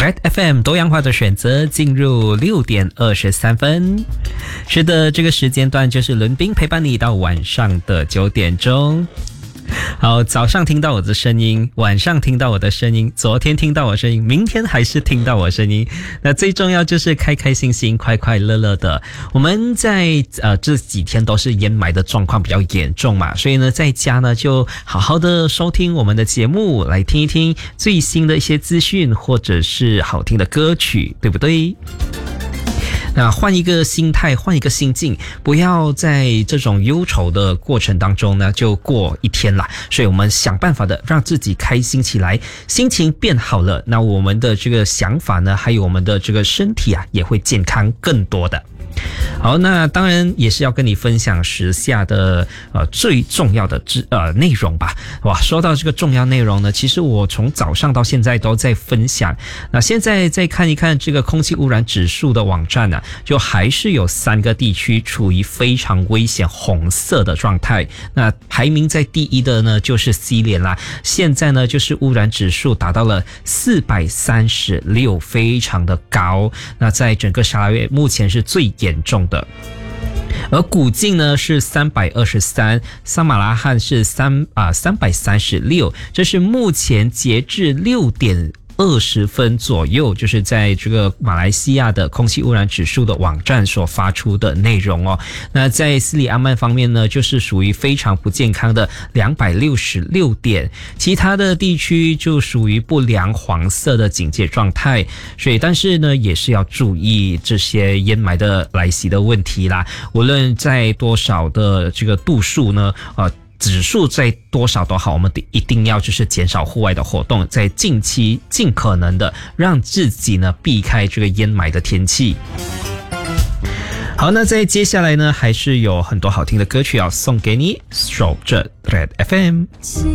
Red FM 多样化的选择，进入6点23分。是的，这个时间段就是伦宾陪伴你到晚上的9点钟。好，早上听到我的声音，晚上听到我的声音，昨天听到我声音，明天还是听到我声音。那最重要就是开开心心、快快乐乐的。我们在这几天都是烟霾的状况比较严重嘛，所以呢，在家呢就好好的收听我们的节目，来听一听最新的一些资讯，或者是好听的歌曲，对不对？那换一个心态，换一个心境，不要在这种忧愁的过程当中呢就过一天啦。所以我们想办法的让自己开心起来，心情变好了，那我们的这个想法呢，还有我们的这个身体啊，也会健康更多的。好，那当然也是要跟你分享时下的最重要的内容吧。哇，说到这个重要内容呢，其实我从早上到现在都在分享。那现在再看一看这个空气污染指数的网站呢，就还是有3个地区处于非常危险红色的状态。那排名在第一的呢就是西联啦，现在呢就是污染指数达到了436，非常的高。那在整个沙拉越目前是最严重的。而古晋呢是323，撒马拉罕是336，这是目前截至6点20分左右，就是在这个马来西亚的空气污染指数的网站所发出的内容哦。那在斯里阿曼方面呢，就是属于非常不健康的266点，其他的地区就属于不良黄色的警戒状态。所以但是呢，也是要注意这些烟霾的来袭的问题啦。无论在多少的这个度数呢，指数在多少都好，我们一定要就是减少户外的活动，在近期尽可能的让自己呢避开这个烟霾的天气。好，那在接下来呢，还是有很多好听的歌曲要送给你，守着 Red FM。